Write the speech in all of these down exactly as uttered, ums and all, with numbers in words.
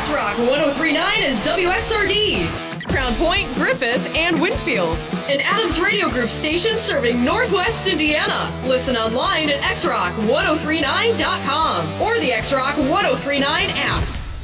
X-Rock one oh three point nine is W X R D. Crown Point, Griffith, and Winfield. An Adams Radio Group station serving Northwest Indiana. Listen online at x rock ten thirty-nine dot com or the X-Rock ten thirty-nine app.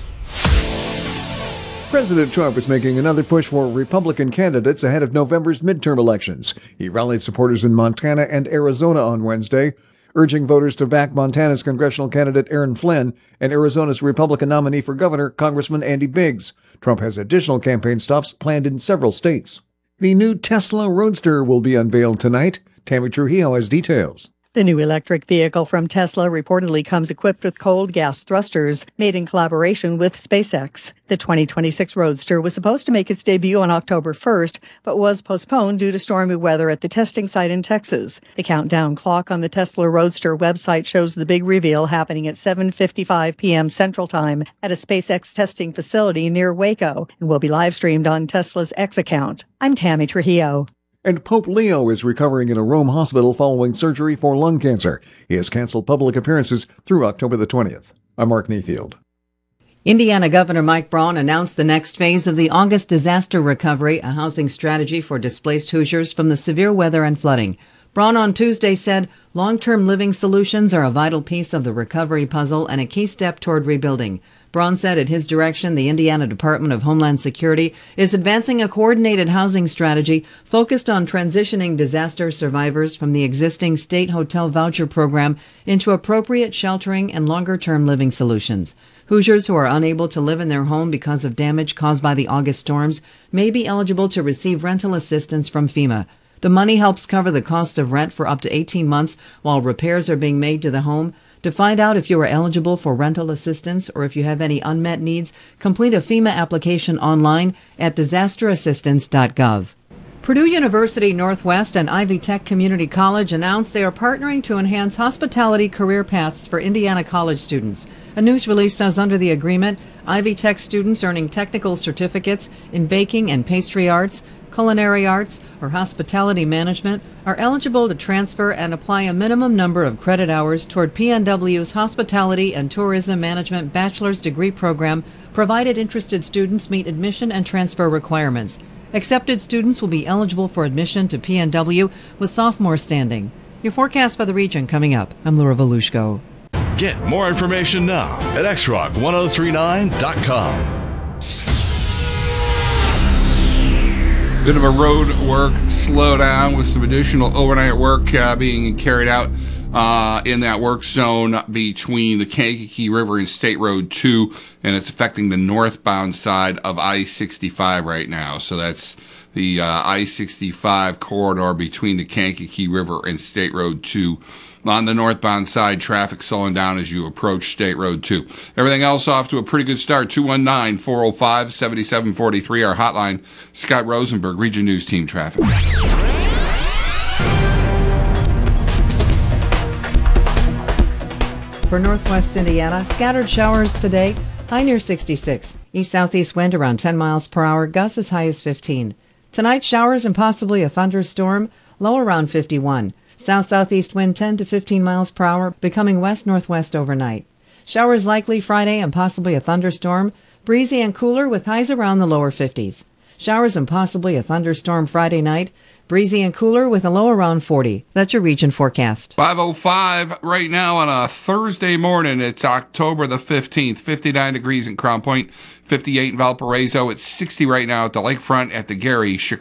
President Trump is making another push for Republican candidates ahead of November's midterm elections. He rallied supporters in Montana and Arizona on Wednesday, urging voters to back Montana's congressional candidate Aaron Flynn and Arizona's Republican nominee for governor, Congressman Andy Biggs. Trump has additional campaign stops planned in several states. The new Tesla Roadster will be unveiled tonight. Tammy Trujillo has details. The new electric vehicle from Tesla reportedly comes equipped with cold gas thrusters made in collaboration with SpaceX. The twenty twenty-six Roadster was supposed to make its debut on October first, but was postponed due to stormy weather at the testing site in Texas. The countdown clock on the Tesla Roadster website shows the big reveal happening at seven fifty-five p.m. Central Time at a SpaceX testing facility near Waco and will be live-streamed on Tesla's X account. I'm Tammy Trujillo. And Pope Leo is recovering in a Rome hospital following surgery for lung cancer. He has canceled public appearances through October the twentieth. I'm Mark Mayfield. Indiana Governor Mike Braun announced the next phase of the August disaster recovery, a housing strategy for displaced Hoosiers from the severe weather and flooding. Braun on Tuesday said long-term living solutions are a vital piece of the recovery puzzle and a key step toward rebuilding. Braun said at his direction, the Indiana Department of Homeland Security is advancing a coordinated housing strategy focused on transitioning disaster survivors from the existing state hotel voucher program into appropriate sheltering and longer-term living solutions. Hoosiers who are unable to live in their home because of damage caused by the August storms may be eligible to receive rental assistance from FEMA. The money helps cover the cost of rent for up to eighteen months while repairs are being made to the home. To find out if you are eligible for rental assistance or if you have any unmet needs, complete a FEMA application online at disaster assistance dot gov. Purdue University Northwest and Ivy Tech Community College announced they are partnering to enhance hospitality career paths for Indiana college students. A news release says under the agreement, Ivy Tech students earning technical certificates in baking and pastry arts, culinary arts, or hospitality management are eligible to transfer and apply a minimum number of credit hours toward P N W's Hospitality and Tourism Management bachelor's degree program, provided interested students meet admission and transfer requirements. Accepted students will be eligible for admission to P N W with sophomore standing. Your forecast for the region coming up. I'm Laura Volushko. Get more information now at x rock ten thirty-nine dot com. Bit of a road work slowdown with some additional overnight work uh, being carried out uh, in that work zone between the Kankakee River and State Road two, and it's affecting the northbound side of I sixty-five right now. So that's the uh, I sixty-five corridor between the Kankakee River and State Road two. On the northbound side, traffic slowing down as you approach State Road two. Everything else off to a pretty good start. two one nine, four oh five, seven seven four three, our hotline. Scott Rosenberg, Region News Team Traffic. For Northwest Indiana, scattered showers today, high near sixty-six. East-southeast wind around ten miles per hour, gusts as high as fifteen. Tonight, showers and possibly a thunderstorm, low around fifty-one. South-southeast wind ten to fifteen miles per hour, becoming west-northwest overnight. Showers likely Friday and possibly a thunderstorm, breezy and cooler with highs around the lower fifties. Showers and possibly a thunderstorm Friday night, breezy and cooler with a low around forty. That's your region forecast. five oh five right now on a Thursday morning. It's October the fifteenth, fifty-nine degrees in Crown Point, fifty-eight in Valparaiso. It's sixty right now at the lakefront at the Gary Chicago